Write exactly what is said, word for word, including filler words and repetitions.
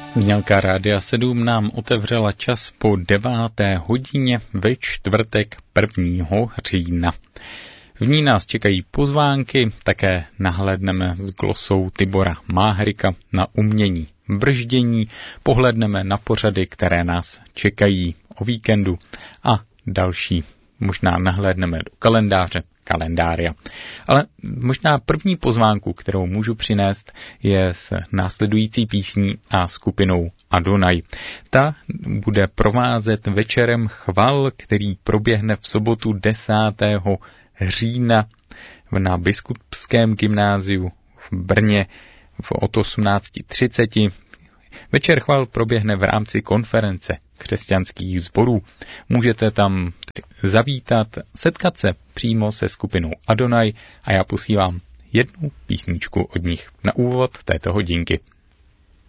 Znělka Rádia sedm nám otevřela čas po deváté hodině ve čtvrtek prvního října. V ní nás čekají pozvánky, také nahlédneme s glosou Tibora Máhrika na umění brždění, pohledneme na pořady, které nás čekají o víkendu a další. Možná nahlédneme do kalendáře, kalendária. Ale možná první pozvánku, kterou můžu přinést, je s následující písní a skupinou Adonai. Ta bude provázet večerem chval, který proběhne v sobotu desátého října na Biskupském gymnáziu v Brně od osmnáct třicet. Večer chval proběhne v rámci konference křesťanských sborů. Můžete tam zavítat, setkat se přímo se skupinou Adonai a já posílám jednu písničku od nich na úvod této hodinky.